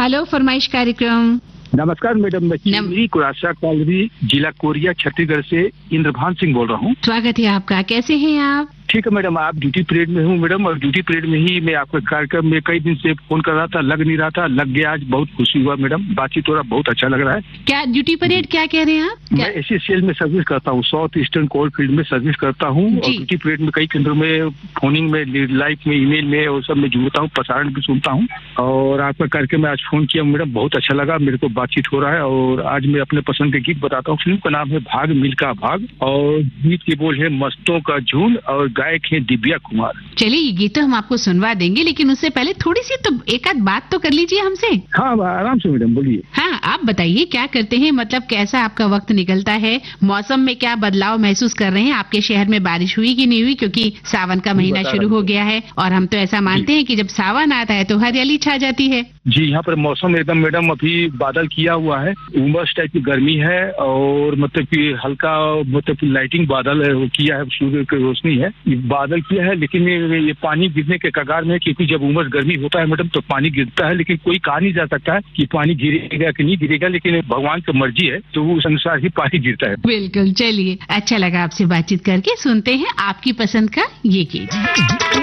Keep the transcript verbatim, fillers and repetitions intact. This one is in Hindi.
हेलो फरमाइश कार्यक्रम। नमस्कार मैडम, मैं चिमरी कुरासा कॉलोनी, जिला कोरिया, छत्तीसगढ़ से इंद्रभान सिंह बोल रहा हूँ। स्वागत है आपका। कैसे हैं आप? ठीक है मैडम, आप ड्यूटी पीरियड में हूँ मैडम, और ड्यूटी पीरियड में ही मैं आपके कार्यक्रम में कई दिन से फोन कर रहा था, लग नहीं रहा था, लग गया। आज बहुत खुशी हुआ मैडम, बातचीत हो रहा, बहुत अच्छा लग रहा है। क्या ड्यूटी पीरियड क्या कह रहे हैं आप? मैं एस सी एल में सर्विस करता हूँ, साउथ ईस्टर्न कोल फील्ड में सर्विस करता हूँ, और ड्यूटी पीरियड में कई केंद्रों में फोनिंग में, लाइव में, ईमेल में और सब में जुड़ता हूँ, प्रसारण भी सुनता हूँ। और आपका कार्यक्रम में आज फोन किया मैडम, बहुत अच्छा लगा, मेरे को बातचीत हो रहा है। और आज मैं अपने पसंद के गीत बताता हूँ। फिल्म का नाम है भाग मिल्खा भाग, और गीत के बोल है मस्तों का झुंड, और गायक है दिव्या कुमार। चलिए ये गीत तो हम आपको सुनवा देंगे, लेकिन उससे पहले थोड़ी सी तो एक आध बात तो कर लीजिए हमसे। हाँ आराम से मैडम, बोलिए। हाँ आप बताइए क्या करते हैं, मतलब कैसा आपका वक्त निकलता है, मौसम में क्या बदलाव महसूस कर रहे हैं? आपके शहर में बारिश हुई कि नहीं हुई? क्योंकि सावन का महीना शुरू हो गया है, और हम तो ऐसा मानते हैं कि जब सावन आता है तो हरियाली छा जाती है। जी, यहाँ पर मौसम एकदम मैडम अभी बादल किया हुआ है, उमस टाइप की गर्मी है, और मतलब कि हल्का मतलब कि लाइटिंग बादल है, वो किया है, सूर्य की रोशनी है, बादल किया है। लेकिन ये पानी गिरने के कगार में, क्योंकि जब उमस गर्मी होता है मैडम तो पानी गिरता है, लेकिन कोई कहा नहीं जा सकता है कि पानी गिरेगा कि नहीं गिरेगा, लेकिन भगवान की मर्जी है तो उस अनुसार ही पानी गिरता है। बिल्कुल। चलिए अच्छा लगा आपसे बातचीत करके, सुनते हैं आपकी पसंद का ये गीत।